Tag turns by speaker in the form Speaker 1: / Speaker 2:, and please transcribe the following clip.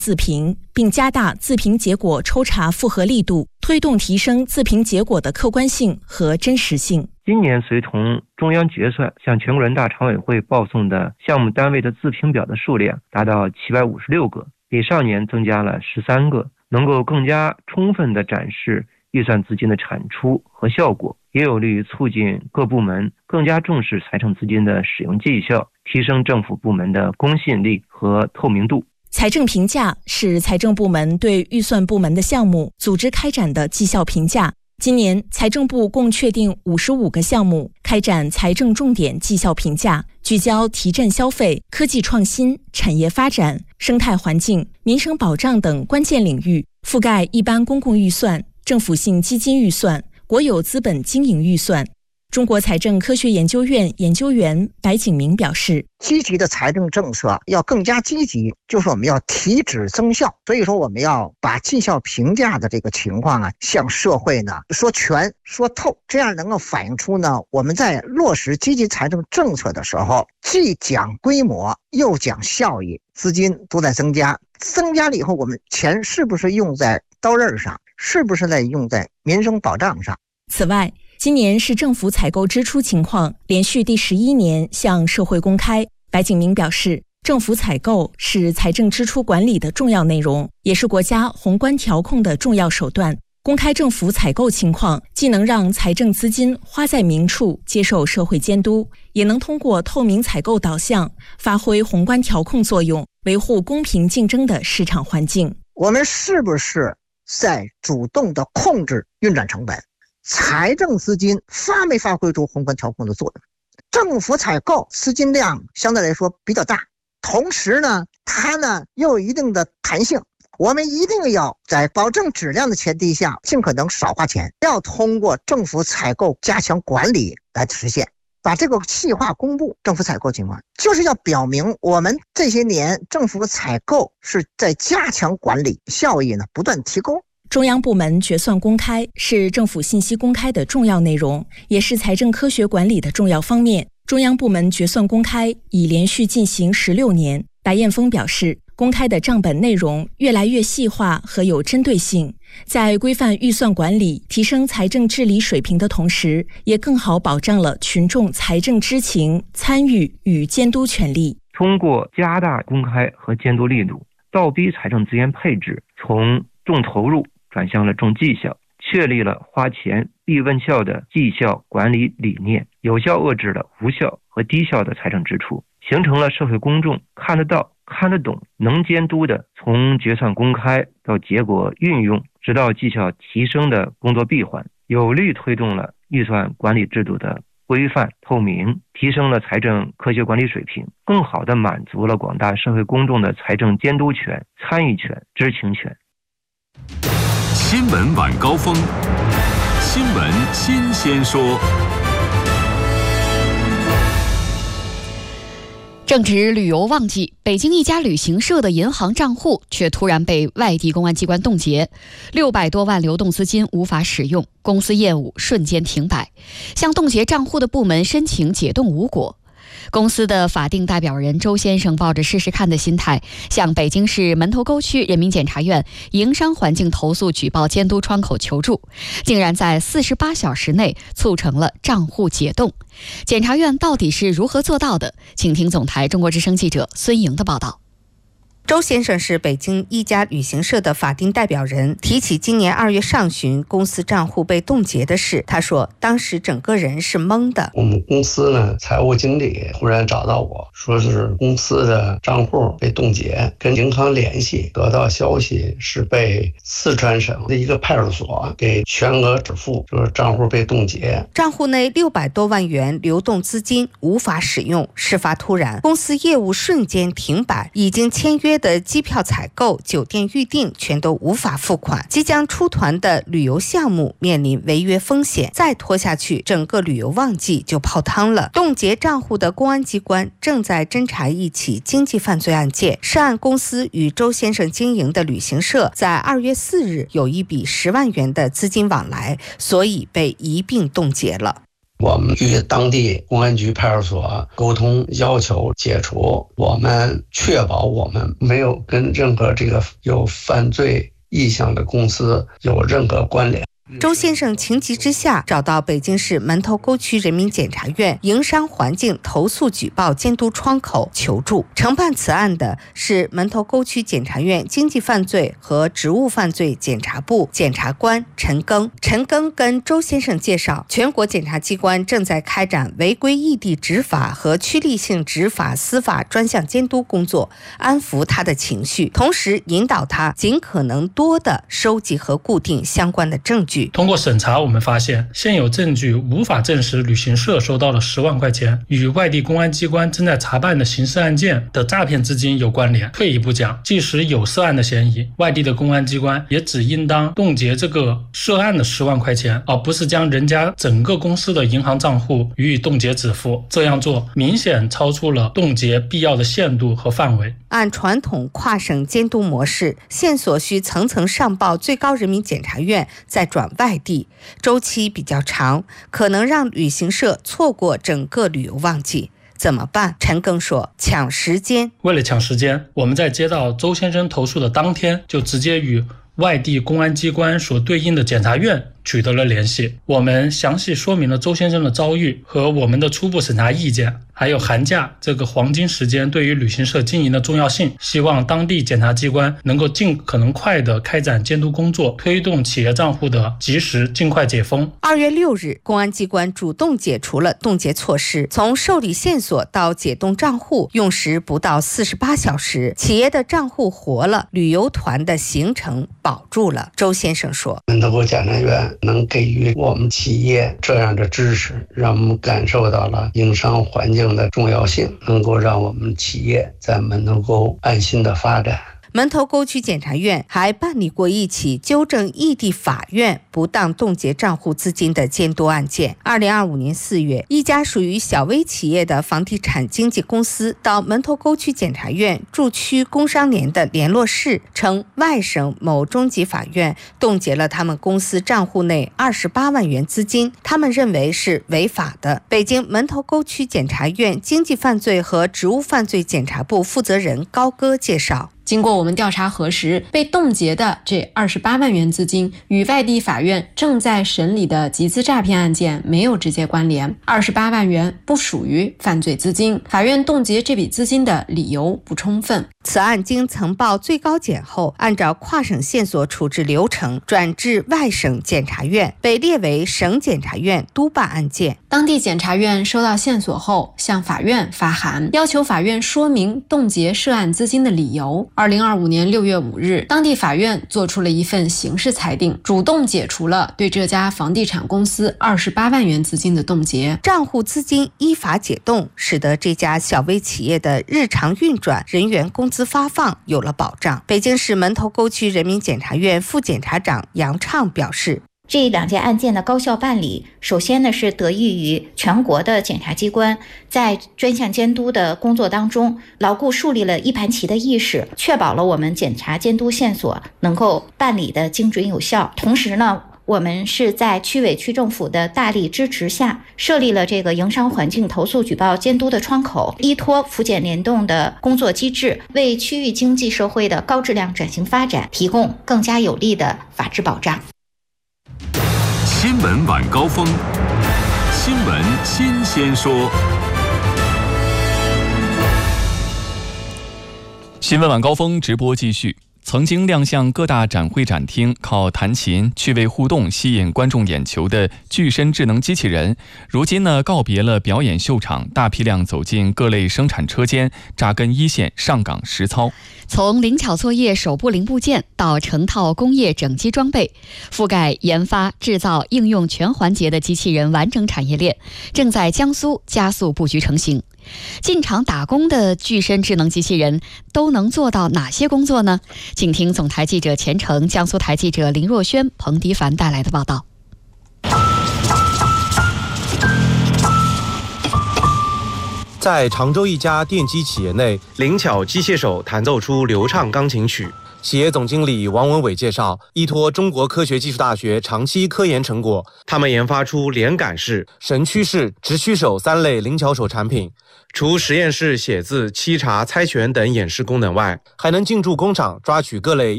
Speaker 1: 自评，并加大自评结果抽查复核力度，推动提升自评结果的客观性和真实性。
Speaker 2: 今年随同中央决算向全国人大常委会报送的项目单位的自评表的数量达到756个，比上年增加了13个，能够更加充分地展示预算资金的产出和效果，也有利于促进各部门更加重视财政资金的使用绩效，提升政府部门的公信力和透明度。
Speaker 1: 财政评价是财政部门对预算部门的项目组织开展的绩效评价。今年财政部共确定55个项目，开展财政重点绩效评价，聚焦提振消费、科技创新、产业发展、生态环境、民生保障等关键领域，覆盖一般公共预算、政府性基金预算、国有资本经营预算。中国财政科学研究院研究员白景明表示，
Speaker 3: 积极的财政政策要更加积极，就是我们要提质增效。所以说我们要把绩效评价的这个情况向社会说全说透，这样能够反映出我们在落实积极财政政策的时候，既讲规模又讲效益，资金都在增加。增加了以后，我们钱是不是用在刀刃上，是不是在用在民生保障上。
Speaker 1: 此外，今年市政府采购支出情况连续第11年向社会公开。白景明表示，政府采购是财政支出管理的重要内容，也是国家宏观调控的重要手段。公开政府采购情况，既能让财政资金花在明处，接受社会监督，也能通过透明采购导向，发挥宏观调控作用，维护公平竞争的市场环境。
Speaker 3: 我们是不是在主动的控制运转成本？财政资金发没发挥出宏观调控的作用？政府采购资金量相对来说比较大，同时它又有一定的弹性。我们一定要在保证质量的前提下，尽可能少花钱，要通过政府采购加强管理来实现。把这个细化公布政府采购情况，就是要表明我们这些年政府采购是在加强管理，效益不断提高。
Speaker 1: 中央部门决算公开是政府信息公开的重要内容，也是财政科学管理的重要方面。中央部门决算公开已连续进行16年。白彦峰表示，公开的账本内容越来越细化和有针对性，在规范预算管理、提升财政治理水平的同时，也更好保障了群众财政知情、参与与监督权利。
Speaker 2: 通过加大公开和监督力度，倒逼财政资源配置从重投入转向了重绩效，确立了花钱必问效的绩效管理理念，有效遏制了无效和低效的财政支出，形成了社会公众看得到、看得懂、能监督的从决算公开到结果运用直到绩效提升的工作闭环，有力推动了预算管理制度的规范透明，提升了财政科学管理水平，更好地满足了广大社会公众的财政监督权、参与权、知情权。
Speaker 4: 新闻晚高峰，新闻新鲜说。
Speaker 5: 正值旅游旺季，北京一家旅行社的银行账户却突然被外地公安机关冻结，600多万流动资金无法使用，公司业务瞬间停摆。向冻结账户的部门申请解冻无果。公司的法定代表人周先生抱着试试看的心态，向北京市门头沟区人民检察院营商环境投诉举报监督窗口求助，竟然在48小时内促成了账户解冻。检察院到底是如何做到的？请听总台中国之声记者孙莹的报道。
Speaker 6: 周先生是北京一家旅行社的法定代表人，提起今年2月上旬公司账户被冻结的事，他说当时整个人是懵的。
Speaker 7: 我们公司呢，财务经理忽然找到我说是公司的账户被冻结，跟银行联系，得到消息是被四川省的一个派出所给全额支付，就是账户被冻结，
Speaker 6: 账户内600多万元流动资金无法使用。事发突然，公司业务瞬间停摆，已经签约的机票采购、酒店预订全都无法付款，即将出团的旅游项目面临违约风险，再拖下去，整个旅游旺季就泡汤了。冻结账户的公安机关正在侦查一起经济犯罪案件，涉案公司与周先生经营的旅行社在2月4日有一笔10万元的资金往来，所以被一并冻结了。
Speaker 7: 我们与当地公安局派出所沟通，要求解除，我们确保我们没有跟任何这个有犯罪意向的公司有任何关联。
Speaker 6: 周先生情急之下找到北京市门头沟区人民检察院营商环境投诉举报监督窗口求助。承办此案的是门头沟区检察院经济犯罪和职务犯罪检察部检察官陈庚。陈庚跟周先生介绍，全国检察机关正在开展违规异地执法和趋利性执法司法专项监督工作，安抚他的情绪，同时引导他尽可能多地收集和固定相关的证据。
Speaker 8: 通过审查，我们发现现有证据无法证实旅行社收到了10万块钱与外地公安机关正在查办的刑事案件的诈骗资金有关联。退一步讲，即使有涉案的嫌疑，外地的公安机关也只应当冻结这个涉案的10万块钱，而不是将人家整个公司的银行账户予以冻结止付。这样做明显超出了冻结必要的限度和范围。
Speaker 6: 按传统跨省监督模式，线索需层层上报最高人民检察院，再转外地，周期比较长，可能让旅行社错过整个旅游旺季。怎么办？陈庚说，抢时间。
Speaker 8: 为了抢时间，我们在接到周先生投诉的当天，就直接与外地公安机关所对应的检察院取得了联系。我们详细说明了周先生的遭遇和我们的初步审查意见，还有寒假这个黄金时间对于旅行社经营的重要性，希望当地检察机关能够尽可能快地开展监督工作，推动企业账户的及时尽快解封。
Speaker 6: 2月6日，公安机关主动解除了冻结措施，从受理线索到解冻账户用时不到48小时，企业的账户活了，旅游团的行程保住了。周先生说，
Speaker 7: 门头沟检察院能给予我们企业这样的支持，让我们感受到了营商环境的重要性，能够让我们企业在门头沟安心的发展。
Speaker 6: 门头沟区检察院还办理过一起纠正异地法院不当冻结账户资金的监督案件。2025年4月，一家属于小微企业的房地产经纪公司到门头沟区检察院驻区工商联的联络室，称外省某中级法院冻结了他们公司账户内28万元资金，他们认为是违法的。北京门头沟区检察院经济犯罪和职务犯罪检察部负责人高歌介绍，
Speaker 9: 经过我们调查核实，被冻结的这28万元资金与外地法院正在审理的集资诈骗案件没有直接关联，28万元不属于犯罪资金，法院冻结这笔资金的理由不充分。
Speaker 6: 此案经呈报最高检后，按照跨省线索处置流程转至外省检察院，被列为省检察院督办案件。
Speaker 9: 当地检察院收到线索后，向法院发函，要求法院说明冻结涉案资金的理由。2025年6月5日，当地法院作出了一份刑事裁定，主动解除了对这家房地产公司28万元资金的冻结，
Speaker 6: 账户资金依法解冻，使得这家小微企业的日常运转、人员工资发放有了保障。北京市门头沟区人民检察院副检察长杨畅表示，
Speaker 10: 这2件案件的高效办理，首先呢是得益于全国的检察机关在专项监督的工作当中，牢固树立了一盘棋的意识，确保了我们检察监督线索能够办理的精准有效。同时呢，我们是在区委区政府的大力支持下，设立了这个营商环境投诉举报监督的窗口，依托府检联动的工作机制，为区域经济社会的高质量转型发展提供更加有力的法治保障。
Speaker 4: 新闻晚高峰，新闻新鲜说。
Speaker 11: 新闻晚高峰直播继续。曾经亮相各大展会展厅，靠弹琴、趣味互动吸引观众眼球的具身智能机器人，如今呢告别了表演秀场，大批量走进各类生产车间，扎根一线，上岗实操。
Speaker 5: 从灵巧作业手部零部件到成套工业整机装备，覆盖研发、制造、应用全环节的机器人完整产业链，正在江苏加速布局成型。进厂打工的具身智能机器人都能做到哪些工作呢？请听总台记者钱程、江苏台记者林若轩、彭迪凡带来的报道。
Speaker 12: 在常州一家电机企业内，灵巧机械手弹奏出流畅钢琴曲， 企业总经理王文伟介绍，依托中国科学技术大学长期科研成果，他们研发出连杆式、神驱式、直驱手3类灵巧手产品。除实验室写字、沏茶、猜拳等演示功能外，还能进驻工厂抓取各类